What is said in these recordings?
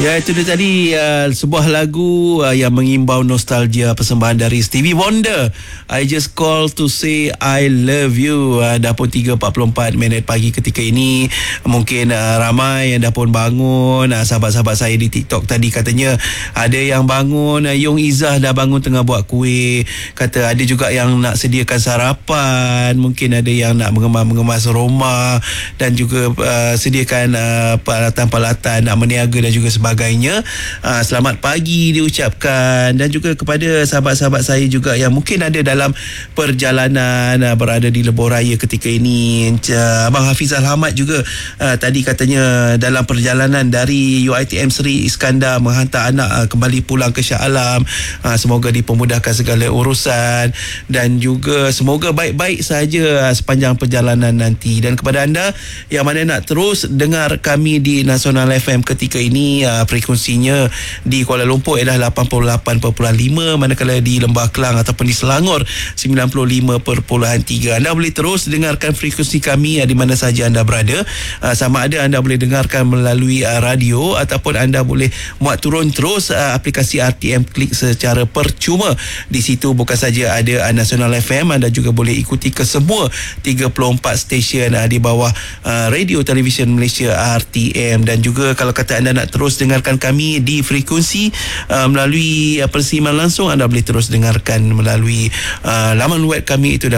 Ya, itu dia tadi sebuah lagu yang mengimbau nostalgia, persembahan dari Stevie Wonder. I Just Call to Say I Love You. Dah pun 3.44 pagi ketika ini. Mungkin ramai yang dah pun bangun. Sahabat-sahabat saya di TikTok tadi katanya ada yang bangun. Yung Izzah dah bangun tengah buat kuih. Kata ada juga yang nak sediakan sarapan. Mungkin ada yang nak mengemas rumah dan juga sediakan peralatan-peralatan nak meniaga dan juga sebagainya. Selamat pagi diucapkan. Dan juga kepada sahabat-sahabat saya juga yang mungkin ada dalam perjalanan, berada di lebuh raya ketika ini. Abang Hafizal Hamad juga tadi katanya dalam perjalanan dari UiTM Seri Iskandar menghantar anak kembali pulang ke Shah Alam. Semoga dipermudahkan segala urusan dan juga semoga baik-baik saja sepanjang perjalanan nanti. Dan kepada anda yang mana nak terus dengar kami di Nasional FM ketika ini, frekuensinya di Kuala Lumpur ialah 88.5, manakala di Lembah Kelang ataupun di Selangor 95.3. Anda boleh terus dengarkan frekuensi kami di mana saja anda berada. Sama ada anda boleh dengarkan melalui radio ataupun anda boleh muat turun terus aplikasi RTM Klik secara percuma. Di situ bukan saja ada Nasional FM, anda juga boleh ikuti ke semua 34 stesen di bawah Radio Television Malaysia RTM. Dan juga kalau kata anda nak terus dengarkan kami di frekuensi melalui persiaran langsung, anda boleh terus dengarkan melalui laman web kami itu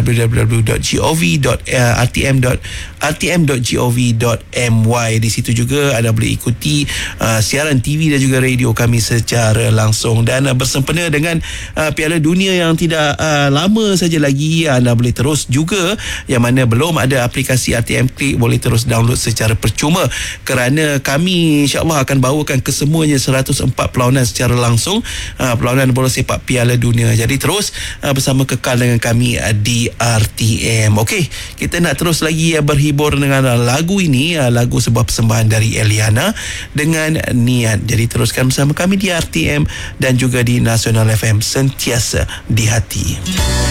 www.rtm.gov.my. Di situ juga anda boleh ikuti siaran TV dan juga radio kami secara langsung. Dan bersempena dengan Piala Dunia yang tidak lama saja lagi, anda boleh terus juga, yang mana belum ada aplikasi RTM Klik, boleh terus download secara percuma, kerana kami insya-Allah akan bawakan kesemuanya 104 perlawanan secara langsung, perlawanan bola sepak Piala Dunia. Jadi terus bersama kekal dengan kami di RTM. Okey, kita nak terus lagi berhibur dengan lagu ini, lagu sebuah persembahan dari Eliana dengan Niat. Jadi teruskan bersama kami di RTM dan juga di Nasional FM, sentiasa di hati.